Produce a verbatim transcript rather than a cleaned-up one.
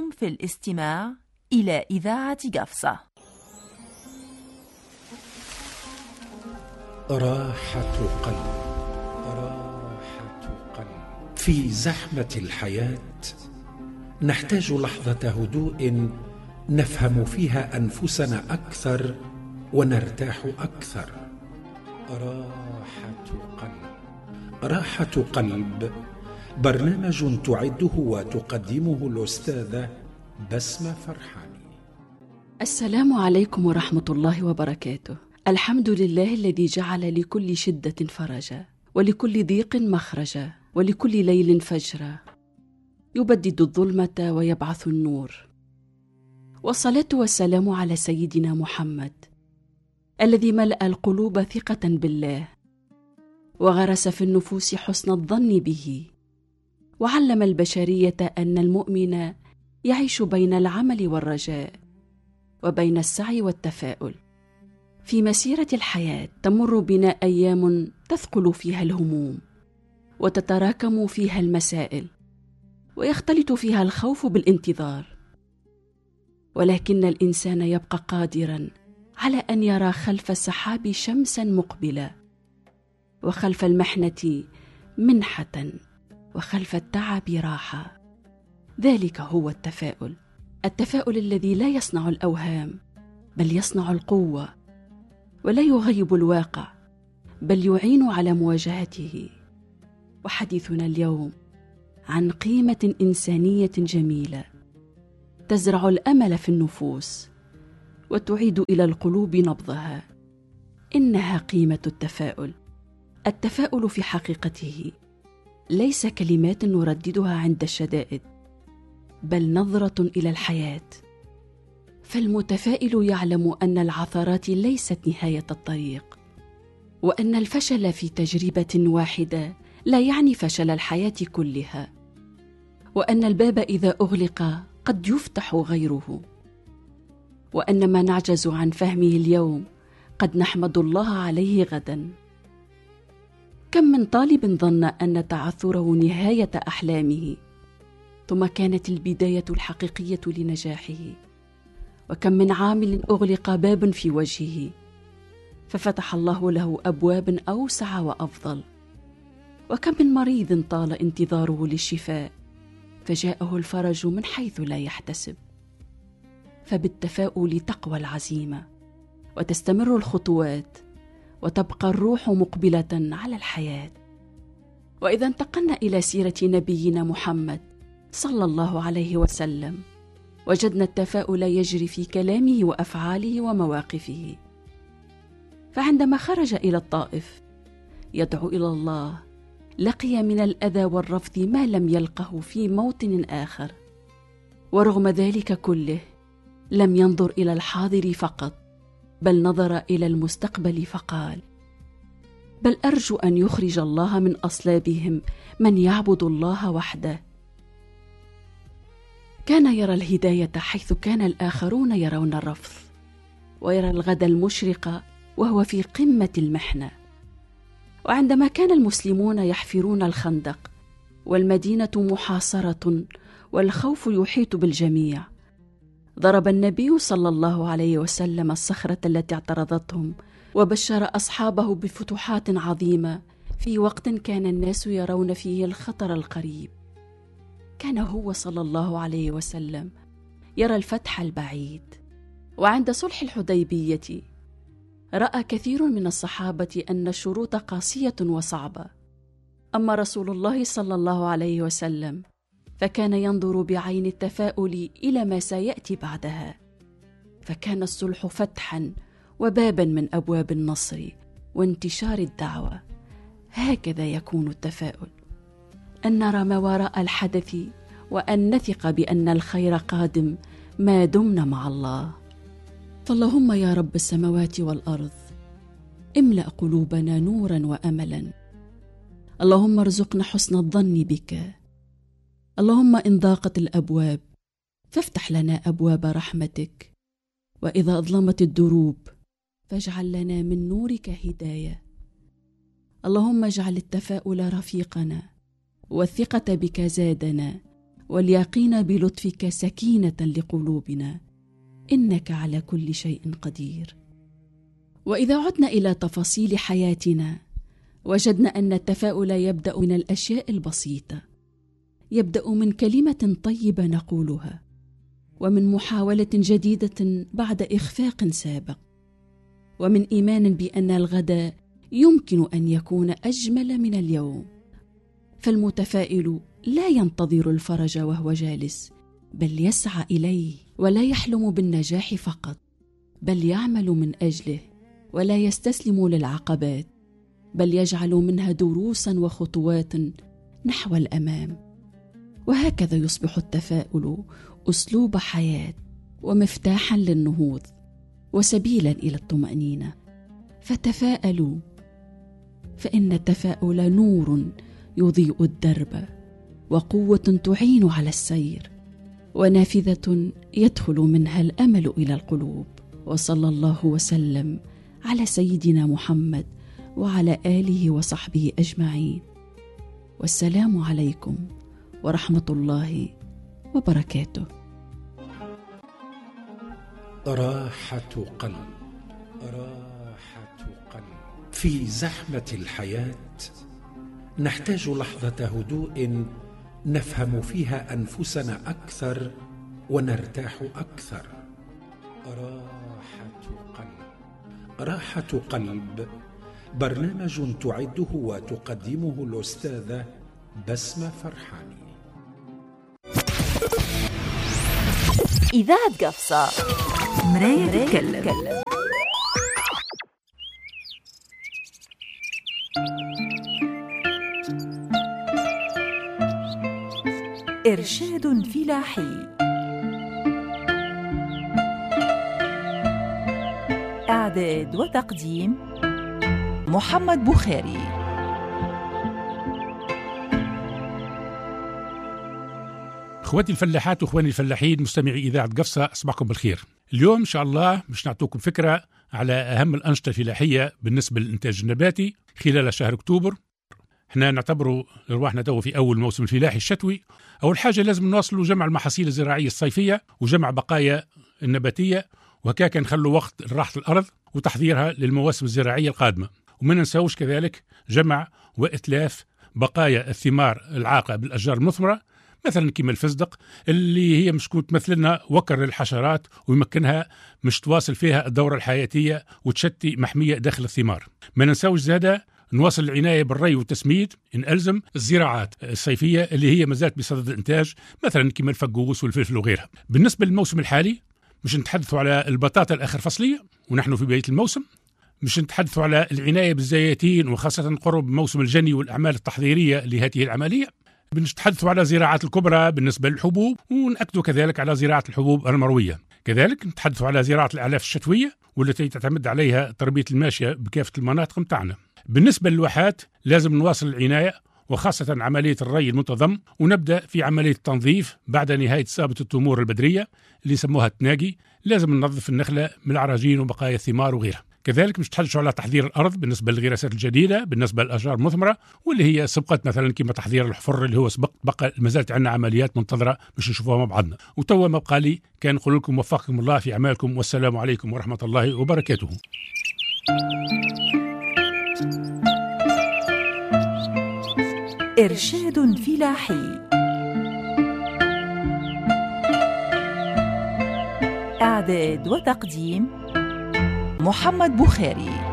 أنتم في الاستماع إلى إذاعة قفصة. راحة قلب، راحة قلب. في زحمة الحياة نحتاج لحظة هدوء نفهم فيها أنفسنا أكثر ونرتاح أكثر. راحة قلب. راحة قلب برنامج تعده وتقدمه الأستاذة بسمة فرحاني. السلام عليكم ورحمة الله وبركاته. الحمد لله الذي جعل لكل شدة فرجا، ولكل ضيق مخرجا، ولكل ليل فجرا، يبدد الظلمة ويبعث النور. والصلاة والسلام على سيدنا محمد الذي ملأ القلوب ثقة بالله، وغرس في النفوس حسن الظن به، وعلم البشرية أن المؤمن يعيش بين العمل والرجاء، وبين السعي والتفاؤل. في مسيرة الحياة تمر بنا أيام تثقل فيها الهموم، وتتراكم فيها المسائل، ويختلط فيها الخوف بالانتظار، ولكن الإنسان يبقى قادرا على أن يرى خلف السحاب شمسا مقبلة، وخلف المحنة منحة، وخلف التعب راحة. ذلك هو التفاؤل، التفاؤل الذي لا يصنع الأوهام بل يصنع القوة، ولا يغيب الواقع بل يعين على مواجهته. وحديثنا اليوم عن قيمة إنسانية جميلة تزرع الأمل في النفوس وتعيد إلى القلوب نبضها. إنها قيمة التفاؤل. التفاؤل في حقيقته ليس كلمات نرددها عند الشدائد، بل نظرة إلى الحياة. فالمتفائل يعلم أن العثرات ليست نهاية الطريق، وأن الفشل في تجربة واحدة لا يعني فشل الحياة كلها، وأن الباب إذا أغلق قد يفتح غيره، وأن ما نعجز عن فهمه اليوم قد نحمد الله عليه غدا. كم من طالب ظن أن تعثره نهاية أحلامه، ثم كانت البداية الحقيقية لنجاحه. وكم من عامل أغلق باب في وجهه، ففتح الله له أبواب أوسع وأفضل. وكم من مريض طال انتظاره للشفاء، فجاءه الفرج من حيث لا يحتسب. فبالتفاؤل تقوى العزيمة، وتستمر الخطوات، وتبقى الروح مقبلة على الحياة. وإذا انتقلنا إلى سيرة نبينا محمد صلى الله عليه وسلم، وجدنا التفاؤل يجري في كلامه وأفعاله ومواقفه. فعندما خرج إلى الطائف يدعو إلى الله، لقي من الأذى والرفض ما لم يلقه في موطن آخر، ورغم ذلك كله لم ينظر إلى الحاضر فقط، بل نظر إلى المستقبل فقال: بل أرجو أن يخرج الله من أصلابهم من يعبد الله وحده. كان يرى الهداية حيث كان الآخرون يرون الرفض، ويرى الغد المشرق وهو في قمة المحنة. وعندما كان المسلمون يحفرون الخندق والمدينة محاصرة والخوف يحيط بالجميع، ضرب النبي صلى الله عليه وسلم الصخرة التي اعترضتهم، وبشر أصحابه بفتوحات عظيمة في وقت كان الناس يرون فيه الخطر القريب. كان هو صلى الله عليه وسلم يرى الفتح البعيد. وعند صلح الحديبية رأى كثير من الصحابة أن الشروط قاسية وصعبة، أما رسول الله صلى الله عليه وسلم فكان ينظر بعين التفاؤل إلى ما سيأتي بعدها. فكان الصلح فتحا وبابا من أبواب النصر وانتشار الدعوة. هكذا يكون التفاؤل، أن نرى ما وراء الحدث، وأن نثق بأن الخير قادم ما دمنا مع الله. فاللهم يا رب السماوات والأرض، املأ قلوبنا نورا وأملا. اللهم ارزقنا حسن الظن بك. اللهم إن ضاقت الأبواب فافتح لنا أبواب رحمتك، وإذا أظلمت الدروب فاجعل لنا من نورك هداية. اللهم اجعل التفاؤل رفيقنا، والثقة بك زادنا، واليقين بلطفك سكينة لقلوبنا، إنك على كل شيء قدير. وإذا عدنا إلى تفاصيل حياتنا وجدنا أن التفاؤل يبدأ من الأشياء البسيطة، يبدأ من كلمة طيبة نقولها، ومن محاولة جديدة بعد إخفاق سابق، ومن إيمان بأن الغد يمكن أن يكون أجمل من اليوم. فالمتفائل لا ينتظر الفرج وهو جالس، بل يسعى إليه، ولا يحلم بالنجاح فقط، بل يعمل من أجله، ولا يستسلم للعقبات، بل يجعل منها دروسا وخطوات نحو الأمام. وهكذا يصبح التفاؤل أسلوب حياة ومفتاحا للنهوض وسبيلا إلى الطمأنينة. فتفاءلوا، فإن التفاؤل نور يضيء الدرب، وقوة تعين على السير، ونافذة يدخل منها الأمل إلى القلوب. وصلى الله وسلم على سيدنا محمد وعلى آله وصحبه أجمعين، والسلام عليكم ورحمة الله وبركاته. راحة قلب، راحة قلب. في زحمة الحياة نحتاج لحظة هدوء نفهم فيها أنفسنا أكثر ونرتاح أكثر. راحة قلب. راحة قلب برنامج تعده وتقدمه الأستاذة بسمة فرحاني. إذاعة قفصة، مراية تتكلم. إرشاد فلاحي. إعداد وتقديم محمد بخاري. اخواتي الفلاحات واخواني الفلاحين مستمعي اذاعه قفصه، اصبحكم بالخير. اليوم ان شاء الله مش نعطوكم فكره على اهم الانشطه الفلاحيه بالنسبه للانتاج النباتي خلال شهر اكتوبر. احنا نعتبره رواحنا تو في اول موسم الفلاحي الشتوي. اول حاجه لازم نواصلوا جمع المحاصيل الزراعيه الصيفيه وجمع بقايا النباتيه، وهكاك نخلوا وقت لراحه الارض وتحضيرها للمواسم الزراعيه القادمه. وما ننساوش كذلك جمع واتلاف بقايا الثمار العاقه بالاشجار المثمره، مثلا كما الفزدق اللي هي مش تمثل لنا وكر للحشرات ويمكنها مش تواصل فيها الدوره الحياتيه وتشتي محميه داخل الثمار. ما ننساوش زاده نواصل العنايه بالري والتسميد، ان الزم الزراعات الصيفيه اللي هي مازالت بصدد الانتاج، مثلا كما الفقوس والفلفل وغيرها. بالنسبه للموسم الحالي مش نتحدثوا على البطاطا الاخر فصليه ونحن في بدايه الموسم، مش نتحدثوا على العنايه بالزيتين وخاصه قرب موسم الجني والاعمال التحضيريه لهذه العمليه، بنتحدثوا على زراعات الكبرى بالنسبه للحبوب، ونأكدوا كذلك على زراعه الحبوب المرويه. كذلك نتحدثوا على زراعه الاعلاف الشتويه والتي تعتمد عليها تربيه الماشيه بكافه المناطق متاعنا. بالنسبه للواحات لازم نواصل العنايه وخاصه عمليه الري المنتظم، ونبدا في عمليه التنظيف بعد نهايه اصابه التمور البدريه اللي يسموها التناقي. لازم ننظف النخله من العراجين وبقايا الثمار وغيرها. كذلك مش نتحدثوا على تحضير الارض بالنسبه للغراسات الجديده بالنسبه للاشجار المثمره، واللي هي سبقت مثلا كما تحضير الحفر اللي هو سبق بقى مازالت عندنا عمليات منتظره باش نشوفوها مع بعضنا. وتوا ما بقى لي كان نقول لكم وفقكم الله في اعمالكم، والسلام عليكم ورحمه الله وبركاته. إرشاد فلاحي. إعداد وتقديم محمد بخاري.